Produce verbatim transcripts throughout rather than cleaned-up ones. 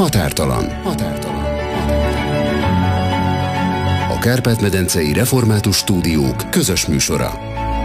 Határtalan. Határtalan. A Kárpát-medencei Református Stúdiók közös műsora.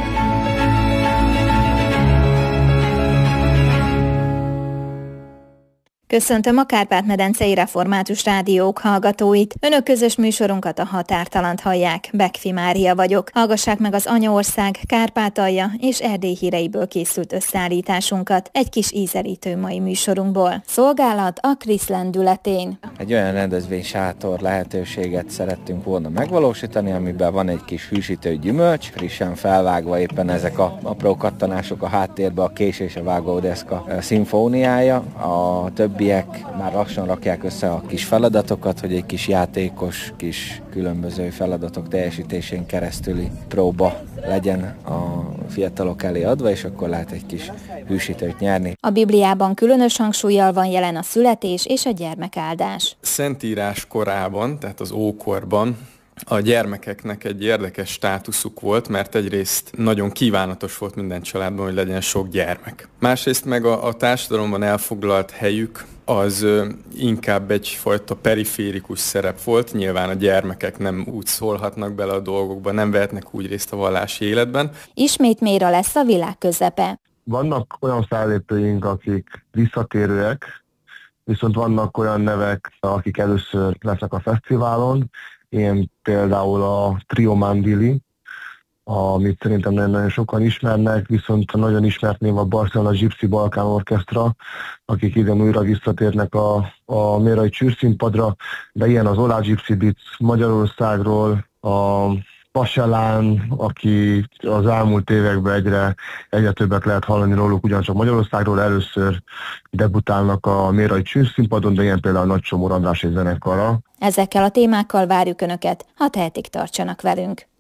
Köszöntöm a Kárpát-medencei Református Rádiók hallgatóit. Önök közös műsorunkat, a Határtalant hallják. Bekfi Mária vagyok. Hallgassák meg az Anyaország, Kárpátalja és Erdély híreiből készült összeállításunkat egy kis ízelítő mai műsorunkból. Szolgálat a Krisz lendületén. Egy olyan rendezvénysátor lehetőséget szerettünk volna megvalósítani, amiben van egy kis hűsítő gyümölcs, frissen felvágva, éppen ezek a apró kattanások a háttérbe, a kés és a vágódeszka szimfóniája. A többiek már lassan rakják össze a kis feladatokat, hogy egy kis játékos, kis különböző feladatok teljesítésén keresztüli próba legyen a fiatalok elé adva, és akkor lehet egy kis hűsítőt nyerni. A Bibliában különös hangsúllyal van jelen a születés és a gyermekáldás. Szentírás korában, tehát az ókorban a gyermekeknek egy érdekes státuszuk volt, mert egyrészt nagyon kívánatos volt minden családban, hogy legyen sok gyermek. Másrészt meg a, a társadalomban elfoglalt helyük az ö, inkább egyfajta periférikus szerep volt. Nyilván a gyermekek nem úgy szólhatnak bele a dolgokba, nem vehetnek úgy részt a vallási életben. Ismét mélyre lesz a világ közepe. Vannak olyan fellépőink, akik visszatérőek, viszont vannak olyan nevek, akik először lesznek a fesztiválon. Ilyen például a Trio Mandili, amit szerintem nagyon sokan ismernek, viszont nagyon ismert név a Barcelona Gypsy Balkán Orchestra, akik idén újra visszatérnek a, a mérai csűrszínpadra, de ilyen az Olá Gypsy Beats Magyarországról, a Paselán, aki az elmúlt években egyre, egyre többet lehet hallani róluk, ugyancsak Magyarországról először debutálnak a mérai csűrszínpadon, de ilyen például Nagy Csomor András zenekara. Ezekkel a témákkal várjuk Önöket, ha tehetik, tartsanak velünk.